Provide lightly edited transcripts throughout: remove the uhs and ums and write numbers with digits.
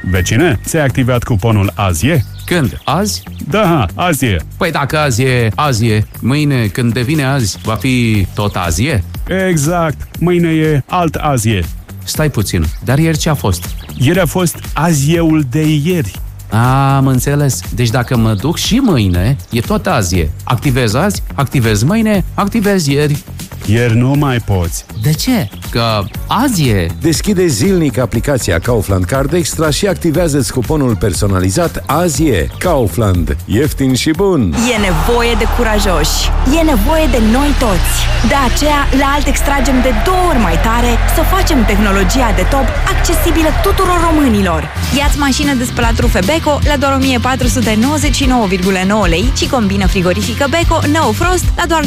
Vecine, ți-ai activat cuponul AZIE? Când? Azi? Da, azi e. Păi dacă azi e, mâine când devine azi, va fi tot azi e? Exact, mâine e alt AZIE. Stai puțin, dar ieri ce a fost? Ieri a fost azieul de ieri. Am înțeles. Deci dacă mă duc și mâine, e tot azi e. Activez azi, activez mâine, activez ieri. Ieri nu mai poți. De ce? Că azi e. Deschide zilnic aplicația Kaufland Card Extra și activează-ți cuponul personalizat Azi e. Kaufland. Ieftin și bun. E nevoie de curajoși. E nevoie de noi toți. De aceea, la Alt extragem de 2 ori mai tare să facem tehnologia de top accesibilă tuturor românilor. Ia-ți mașină de spălat rufe Beko la doar 1499,9 lei și combină frigorifică Beko No Frost la doar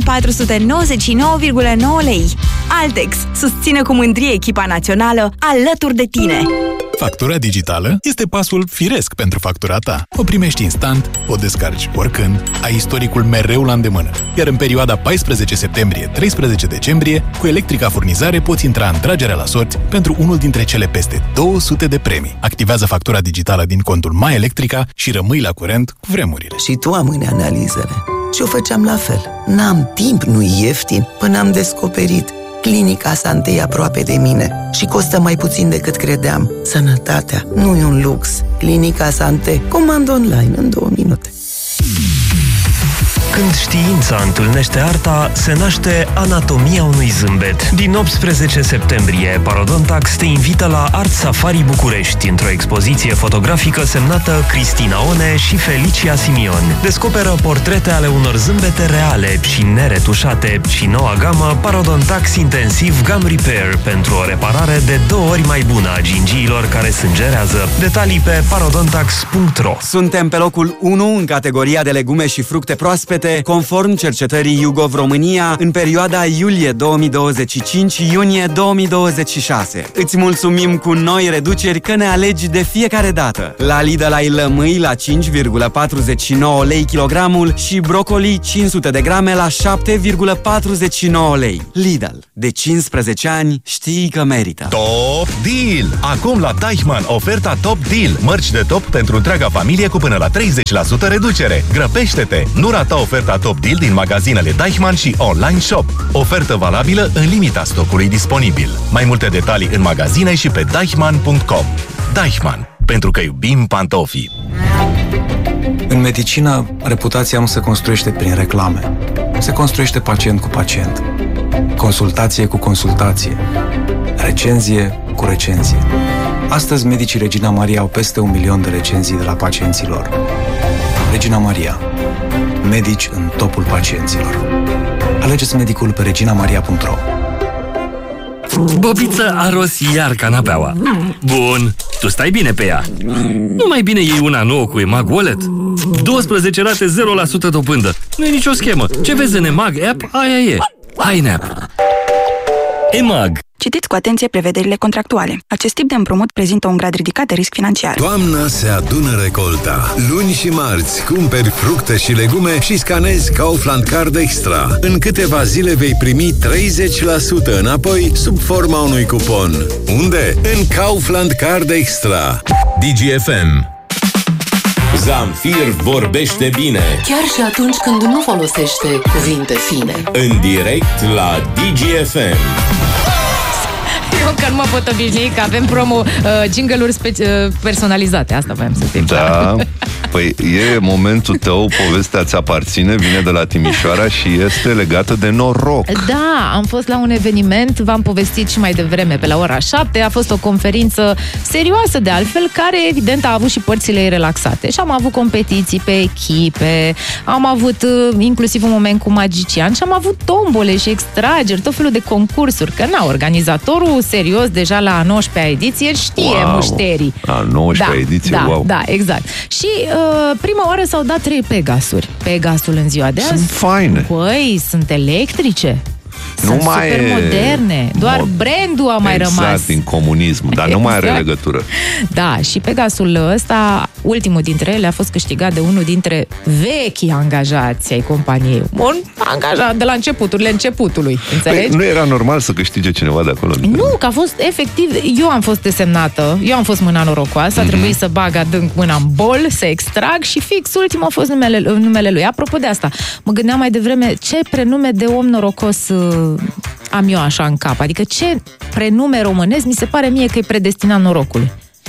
2499,9 lei. Altex susține cu mândrie echipa națională alături de tine. Factura digitală este pasul firesc pentru factura ta. O primești instant, o descarci oricând, ai istoricul mereu la îndemână. Iar în perioada 14 septembrie-13 decembrie, cu Electrica Furnizare poți intra în tragerea la sorți pentru unul dintre cele peste 200 de premii. Activează factura digitală din contul My Electrica și rămâi la curent cu vremurile. Și tu amâne analizele. Și o făceam la fel. N-am timp, nu-i ieftin, până am descoperit. Clinica Sante e aproape de mine și costă mai puțin decât credeam. Sănătatea nu e un lux. Clinica Sante. Comand online în 2 minute. Când știința întâlnește arta, se naște Anatomia unui zâmbet. Din 18 septembrie, Parodontax te invită la Art Safari București, într-o expoziție fotografică semnată Cristina One și Felicia Simion. Descoperă portrete ale unor zâmbete reale și neretușate și noua gamă Parodontax Intensiv Gum Repair pentru o reparare de 2 ori mai bună a gingiilor care sângerează. Detalii pe parodontax.ro. Suntem pe locul 1 în categoria de legume și fructe proaspete, conform cercetării YouGov România, în perioada iulie 2025-iunie 2026. Îți mulțumim cu noi reduceri că ne alegi de fiecare dată. La Lidl ai lămâi la 5,49 lei kilogramul și brocoli 500 de grame la 7,49 lei. Lidl. De 15 ani știi că merită. Top Deal! Acum la Deichmann, oferta Top Deal. Mărci de top pentru întreaga familie cu până la 30% reducere. Grăbește-te! Nu rata oferta Top Deal din magazinele Deichmann și online shop. Ofertă valabilă în limita stocului disponibil. Mai multe detalii în magazine și pe deichmann.com. Deichmann. Pentru că iubim pantofii. În medicină, reputația nu se construiește prin reclame. Se construiește pacient cu pacient. Consultație cu consultație. Recenzie cu recenzie. Astăzi, medicii Regina Maria au peste 1 milion de recenzii de la pacienților. Regina Maria. Medici în topul pacienților. Alegeți medicul pe reginamaria.ro. Bobiță a ros iar canapeaua. Bun, tu stai bine pe ea. Nu mai bine iei una nouă cu EMAG Wallet? 12 rate 0% dobândă. Nu e nicio schemă. Ce vezi în EMAG App, aia e. Hai în app. EMAG. Citiți cu atenție prevederile contractuale. Acest tip de împrumut prezintă un grad ridicat de risc financiar. Toamna se adună recolta. Luni și marți cumperi fructe și legume și scanezi Kaufland Card Extra. În câteva zile vei primi 30% înapoi sub forma unui cupon. Unde? În Kaufland Card Extra. DGFM. Zamfir vorbește bine. Chiar și atunci când nu folosește cuvinte fine. În direct la DGFM. Eu că nu mă pot obișnui că avem promo jingle-uri personalizate. Asta voiam să te Da, păi e momentul tău, povestea ți aparține, vine de la Timișoara și este legată de noroc. Da, am fost la un eveniment, v-am povestit și mai devreme, pe la ora 7, a fost o conferință serioasă de altfel, care evident a avut și părțile ei relaxate. Și am avut competiții pe echipe, am avut inclusiv un moment cu magician și am avut tombole și extrageri, tot felul de concursuri, că na, organizatorul serios, deja la a 19-a ediție, știe mușterii. La 19-a ediție, wow. Da, exact. Și prima oară s-au dat 3 Pegasuri. Pegasul în ziua de azi. Sunt faine. Băi, sunt electrice. Sunt super moderne. Doar brandul a mai rămas. Exact, din comunism, dar nu mai are legătură. Da, și Pegasul ăsta, ultimul dintre ele, a fost câștigat de unul dintre vechii angajați ai companiei. Un angajat de la începuturile începutului, înțelegi? Păi, nu era normal să câștige cineva de acolo? Nu, că a fost efectiv, eu am fost desemnată, eu am fost mâna norocoasă, a trebuit să bag adânc mâna în bol, să extrag și fix ultimul a fost numele lui. Apropo de asta, mă gândeam mai devreme ce prenume de om norocos am eu așa în cap, adică ce prenume românesc mi se pare mie că e predestinat norocului.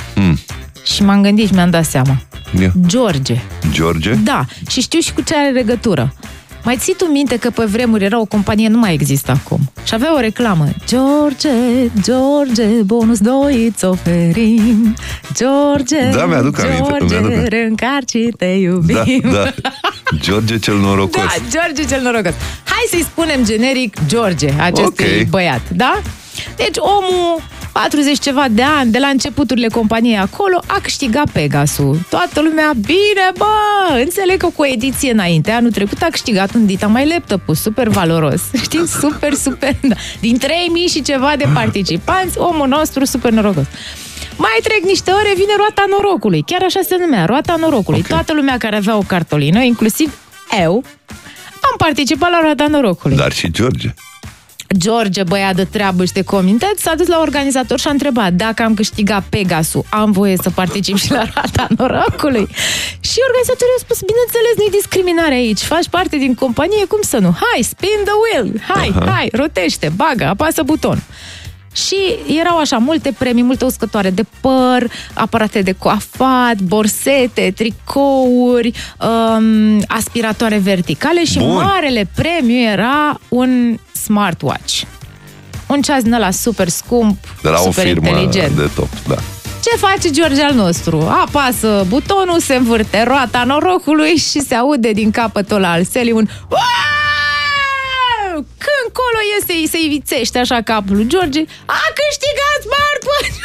Și m-am gândit și mi-am dat seama. George. George? Da, și știu și cu ce are legătură. Mai ții tu minte că pe vremuri era o companie, nu mai există acum, și avea o reclamă. George, George, bonus 2 îți oferim. George, da, mi-aduc aminte, George, reîncarci, te iubim. Da. George cel norocos. Da, George cel norocos. Hai să-i spunem generic George, acestui băiat, da? Deci omul, 40 ceva de ani, de la începuturile companiei acolo, a câștigat Pegasul. Toată lumea, bine, bă! Înțeleg că cu o ediție înainte, anul trecut, a câștigat un Dita mai laptop, super valoros. Știi? Super, da. Din 3000 și ceva de participanți, omul nostru super norocos. Mai trec niște ore, vine roata norocului. Chiar așa se numea, roata norocului. Toată lumea care avea o cartolină, inclusiv eu, am participat la roata norocului. Dar și George. George, băiat de treabă și de comitet, s-a dus la organizator și a întrebat dacă am câștigat Pegasul, am voie să particip și la roata norocului? Și organizatorul a spus, bineînțeles, nu-i discriminare aici, faci parte din companie, cum să nu? Hai, spin the wheel, hai, rotește, bagă, apasă buton. Și erau așa multe premii, multe uscătoare de păr, aparate de coafat, borsete, tricouri, aspiratoare verticale și marele premiu era un smartwatch. Un ceas din ăla super scump, de la super o firmă inteligent. de top, da. Ce face George al nostru? Apasă butonul, se învârte roata norocului și se aude din capătul ăla al selii un când colo este, se ivițește așa capul lui George, a câștigat smartwatch!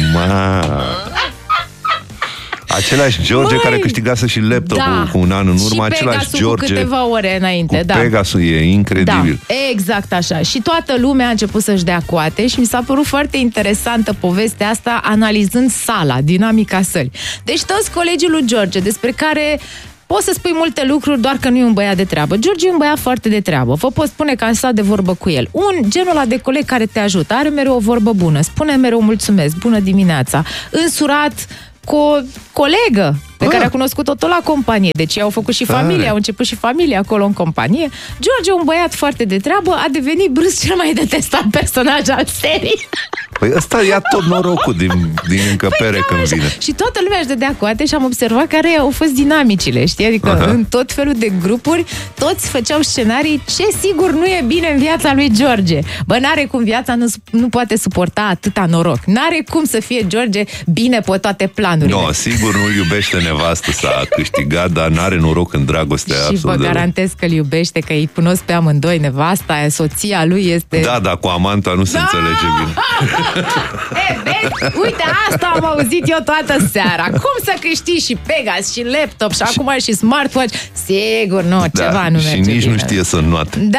Același George care câștigase și laptopul cu un an în urmă, același George cu câteva ore înainte, cu Pegasul, e incredibil. Da, exact așa. Și toată lumea a început să-și dea coate și mi s-a părut foarte interesantă povestea asta analizând sala, dinamica sălii. Deci toți colegii lui George, despre care poți să spui multe lucruri, doar că nu e un băiat de treabă. George e un băiat foarte de treabă. Vă pot spune că am stat de vorbă cu el. Genul ăla de coleg care te ajută, are mereu o vorbă bună, spune mereu mulțumesc, bună dimineața, însurat cu o colegă pe care a cunoscut-o tot la companie. Deci au făcut și familie, au început și familie acolo în companie. George, un băiat foarte de treabă, a devenit brusc cel mai detestat personaj al serii. Păi ăsta ia tot norocul din încăpere când vine. Și toată lumea își dădea coate și am observat care au fost dinamicile, știi? Adică în tot felul de grupuri, toți făceau scenarii ce sigur nu e bine în viața lui George. Bă, n-are cum, viața nu poate suporta atâta noroc. N-are cum să fie George bine pe toate planurile. No, sigur nu iubește nevastă, s-a câștigat, dar n-are noroc în dragostea. Și vă garantez că îl iubește, că îi cunosc pe amândoi, nevasta aia, soția lui este... Da, cu amanta nu se înțelege bine. Vezi? Uite, asta am auzit eu toată seara. Cum să câștigi și Pegas și laptop și acum și smartwatch? Sigur, nu, ceva nu merge și nici bine. Nu știe să înnoate. Da.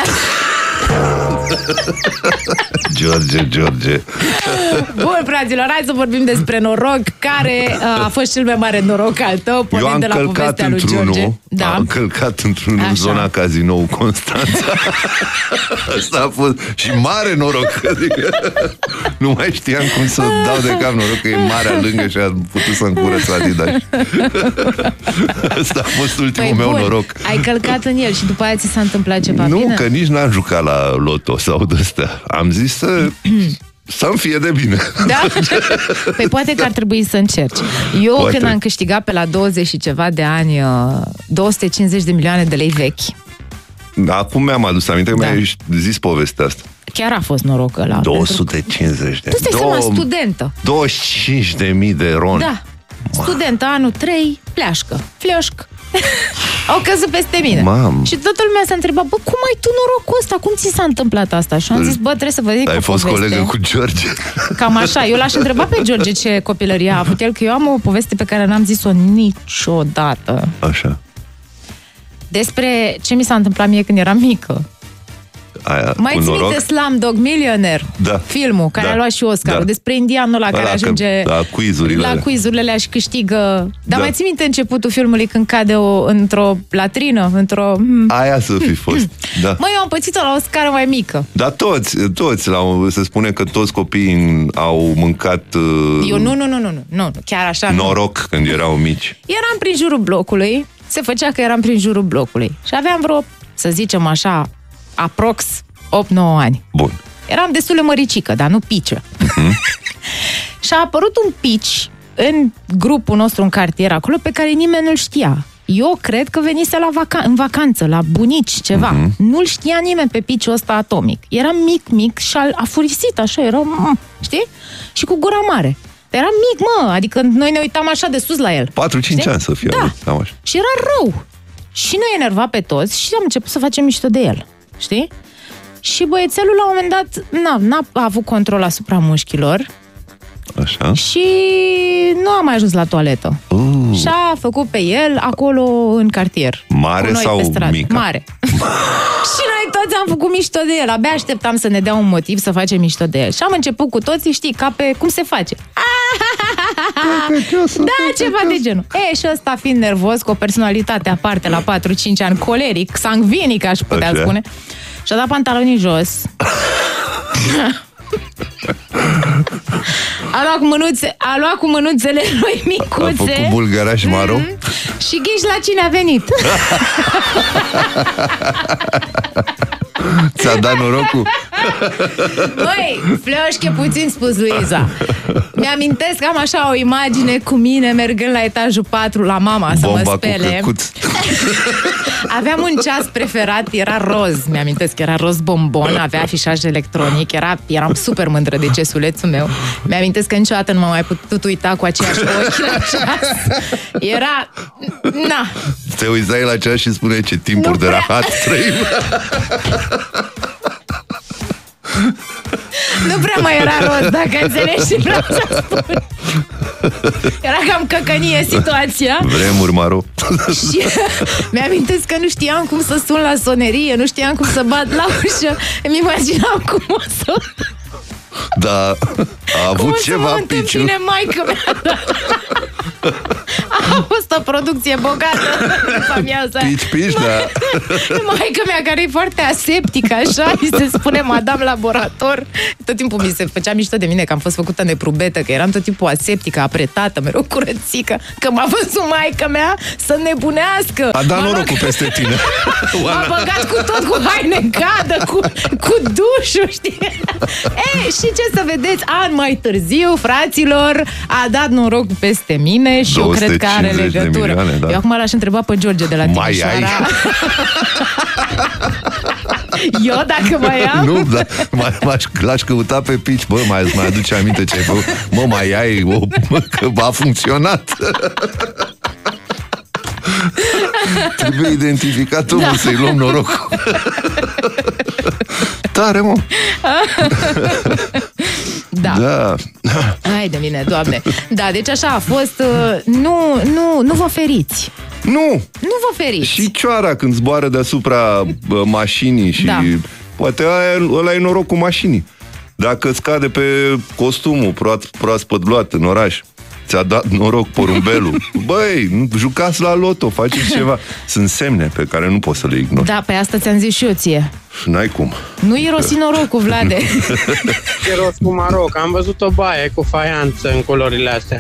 George. Bun, fraților, hai să vorbim despre noroc. Care a fost cel mai mare noroc al tău? Eu am de la povestea lui George. Da. Am călcat într-unul în zona Cazinou Constanța. Asta a fost și mare noroc. Adică, nu mai știam cum să dau de cap, noroc că e marea lângă și a putut să-mi curăț Adidas. Asta a fost ultimul meu noroc. Ai călcat în el și după aia ți s-a întâmplat ceva bine? Nu, că nici n-am jucat la loto sau de-astea. Am zis să-mi fie de bine. Da? Păi poate că ar trebui să încerci. Eu când am câștigat pe la 20 și ceva de ani 250 de milioane de lei vechi. Acum mi-am adus aminte că mi-ai zis povestea asta. Chiar a fost noroc ăla. 250 de... Tu stai seama, studentă. 25.000 de ron. Da. Studentă, anul 3, pleașcă, flioșcă. Au căzut peste mine. Și toată lumea s-a întrebat, bă, cum ai tu norocul ăsta? Cum ți s-a întâmplat asta? Și am zis, bă, trebuie să vă zic Ai fost colegă cu George. Cam așa, eu l-aș întreba pe George ce copilărie a avut el, că eu am o poveste pe care n-am zis-o niciodată. Așa. Despre ce mi s-a întâmplat mie când eram mică. aia mai cu ții noroc. minte Slumdog Millionaire? Da. Filmul care a luat și Oscarul, despre indianul ăla care ajunge la quizurile alea și câștigă. Dar mai ții minte începutul filmului când cade într-o latrină, Aia să fi fost, da. Măi, eu am pățit-o la o scară mai mică. Dar toți, se spune că toți copiii au mâncat Eu nu, chiar așa noroc când erau mici. Eram prin jurul blocului, se făcea că eram prin jurul blocului și aveam vreo, să zicem așa, aprox 8-9 ani. Bun. Eram destul de măricică, dar nu piciă. Și a apărut un pici în grupul nostru în cartier acolo pe care nimeni nu-l știa. Eu cred că venise în vacanță, la bunici, ceva. Nu-l știa nimeni pe piciul ăsta atomic. Era mic și a furisit așa, era, știi? Și cu gura mare. Era mic, adică noi ne uitam așa de sus la el. 4-5 ani să fie. Da. Așa. Și era rău. Și ne enerva pe toți și am început să facem mișto de el. Știi? Și băiețelul la un moment dat n-a avut control asupra mușchilor. Așa. Și nu a mai ajuns la toaletă. Și a făcut pe el acolo în cartier. Mare sau mică? Mare. Și noi toți am făcut mișto de el. Abia așteptam să ne dea un motiv să facem mișto de el. Și am început cu toții, știi, ca pe cum se face. Da, ceva de genul. Și ăsta fiind nervos, cu o personalitate aparte la 4-5 ani, coleric, sangvinic, aș putea spune, și-a dat pantalonii jos. A luat cu mânuțele lui micuțe. A făcut bulgăraș maro. Și ghiși la cine a venit. Ți-a dat norocul? Băi, flășche puțin, spus Luiza. Mi-amintesc că am așa o imagine cu mine mergând la etajul 4 la mama să mă spele. Aveam un ceas preferat, era roz. Mi-amintesc că era roz bombon, avea afișaj electronic, eram super mândră de cesulețul meu. Mi-amintesc că niciodată nu m-am mai putut uita cu aceiași ochi la ceas. Era... Te uitai la ceas și spune ce timpuri de rahat trăim. Nu prea mai era roz, dacă înțelegi ce vreau să spun. Era cam căcănie situația. Vremuri maro. Și mi-amintesc că nu știam cum să sun la sonerie, nu știam cum să bat la ușă. Îmi imaginam cum o să... Da, a avut ceva piciu. Cum maică-mea. A fost o producție bogată după amiaza. Pici, da. Maică-mea, care e foarte aseptică, așa, îi se spune Madame Laborator. Tot timpul mi se făcea mișto de mine că am fost făcută neprubetă, că eram tot timpul aseptică, apretată, mereu curățică, că m-a văzut maică-mea să nebunească. A dat norocul peste tine. M-a băgat cu tot, cu haine în cadă, cu dușul, știi? Și ce să vedeți, an mai târziu, fraților, a dat noroc peste mine și eu cred că are legătură. Milioane, da. Eu acum l-aș întreba pe George de la Timișoara. Eu dacă mai am? Nu, dar l-aș căuta pe pici. Bă, mai aduce aminte ce ai făcut. Mai ai, că a funcționat. Trebuie identificat omul, să-i luăm norocul. Tare, mă. Da. Hai de mine, Doamne. Da, deci așa a fost. Nu vă feriți. Nu vă feriți. Și cioara când zboară deasupra mașinii și poate ăla e noroc cu mașinii. Dacă scade pe costumul proaspăt luat în oraș, ți-a dat noroc porumbelul. Băi, jucați la loto, faceți ceva. Sunt semne pe care nu poți să le ignori. Da, pe asta ți-am zis și eu ție. N-ai cum. Nu irosi norocul, Vlade. E roz cu maroc. Am văzut o baie cu faianță în culorile astea.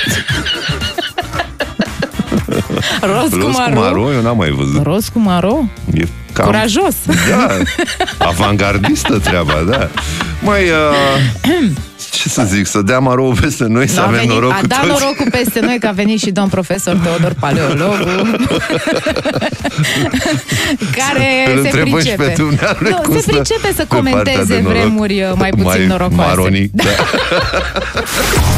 Roz cu maro? Eu n-am mai văzut. Roz cu maro? E cam... curajos. Da, avangardistă treaba, da. Ce să zic, să dea marou peste noi, să avem noroc cu toți. A dat norocul peste noi, că a venit și domn profesor Teodor Paleologul, care se pricepe. Se pricepe să comenteze vremuri mai puțin norocoase. Maronic, da.